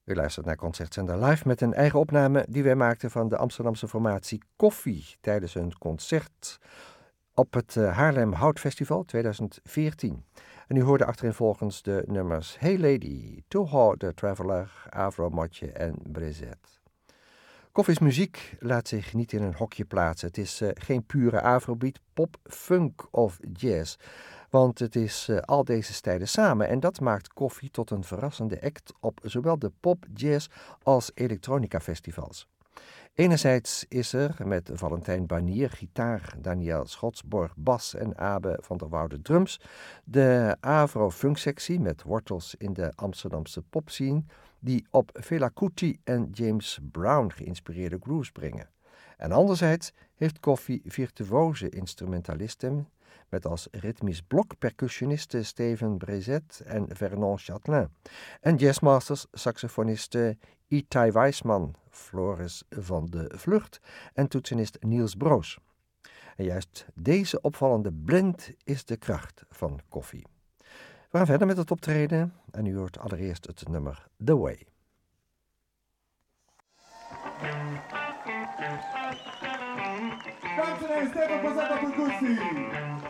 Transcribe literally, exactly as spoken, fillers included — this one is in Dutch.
U luistert naar Concertzender Live met een eigen opname die wij maakten van de Amsterdamse formatie Koffie tijdens een concert op het Haarlem Hout Festival tweeduizend veertien. En u hoorde achtereenvolgens de nummers Hey Lady, Toho the Traveler, Avro Motje en Brezet. Koffie's muziek laat zich niet in een hokje plaatsen. Het is uh, geen pure afrobeat, pop, funk of jazz. Want het is uh, al deze stijlen samen en dat maakt Koffie tot een verrassende act op zowel de pop, jazz als elektronica festivals. Enerzijds is er met Valentijn Banier gitaar, Daniel Schotsborg bas en Abe van der Woude drums, de Avro-funksectie met wortels in de Amsterdamse popscene die op Fela Kuti en James Brown geïnspireerde grooves brengen. En anderzijds heeft Koffie virtuoze instrumentalisten met als ritmisch blok percussionisten Steven Brezet en Vernon Chatelain en jazzmasters saxofonisten Itai Weisman, Floris van de Vlucht en toetsenist Niels Broos. En juist deze opvallende blend is de kracht van Koffie. We gaan verder met het optreden en u hoort allereerst het nummer The Way. Dames en heren, Stefan Bazzato Percussie.